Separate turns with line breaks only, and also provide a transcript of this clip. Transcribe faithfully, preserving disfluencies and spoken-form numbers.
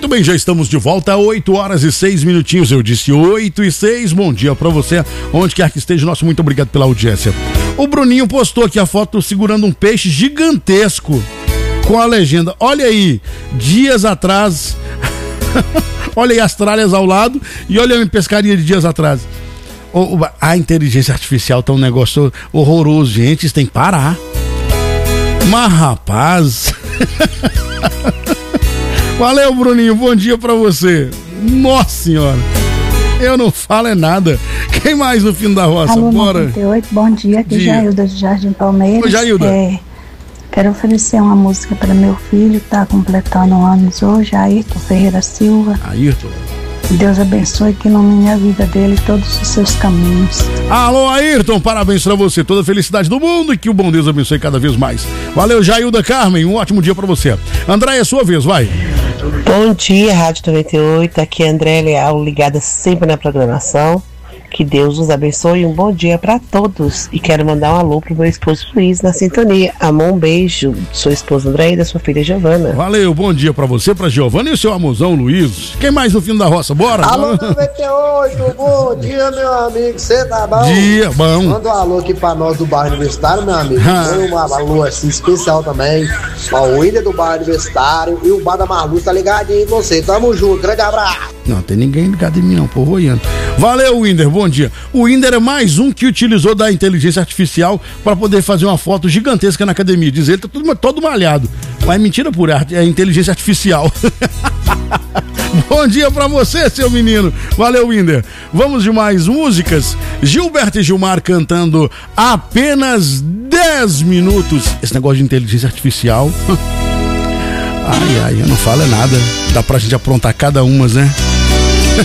Muito bem, já estamos de volta, oito horas e seis minutinhos. Eu disse oito e seis. Bom dia pra você, onde quer que esteja. Nosso muito obrigado pela audiência. O Bruninho postou aqui a foto segurando um peixe gigantesco com a legenda: olha aí, dias atrás. Olha aí as tralhas ao lado e olha a minha pescaria de dias atrás. A inteligência artificial tá um negócio horroroso, gente. Isso tem que parar. Mas rapaz. Valeu, Bruninho, bom dia pra você. Nossa senhora, eu não falo é nada. Quem mais no fim da roça?
Alô,
bora.
noventa e oito, bom dia, aqui
dia.
Jailda de Jardim Palmeiras.
Oi, Jailda.
É, quero oferecer uma música para meu filho que tá completando anos hoje, Ayrton Ferreira Silva.
Ayrton.
Deus abençoe que ilumine a vida dele e todos os seus caminhos.
Alô, Ayrton, parabéns pra você, toda a felicidade do mundo e que o bom Deus abençoe cada vez mais. Valeu, Jailda Carmen, um ótimo dia pra você. André, é sua vez, vai.
Bom dia, Rádio noventa e oito, aqui é André Leal, ligada sempre na programação. Que Deus nos abençoe e um bom dia para todos. E quero mandar um alô pro meu esposo Luiz na sintonia. Amor, um beijo. Sua esposa André e da sua filha Giovana.
Valeu, bom dia pra você, pra Giovana e o seu amorzão Luiz. Quem mais no fim da roça? Bora!
Alô, noventa e oito, bom dia, meu amigo. Você tá bom?
Dia, bom.
Manda um alô aqui pra nós do bairro universitário, meu amigo. Manda um alô assim especial também. Ó, o William do bairro universitário e o Bar da Marluz tá ligadinho em você. Tamo junto, grande abraço.
Não, tem ninguém ligado em mim não, povo olhando. Valeu, Winder, bom dia. O Winder é mais um que utilizou da inteligência artificial para poder fazer uma foto gigantesca na academia. Diz ele, tá tudo, todo malhado. Mas é mentira por arte, é inteligência artificial. Bom dia pra você, seu menino. Valeu, Winder. Vamos de mais músicas. Gilberto e Gilmar cantando Apenas dez minutos. Esse negócio de inteligência artificial. Ai, ai, eu não falo é nada. Dá pra gente aprontar cada umas, né?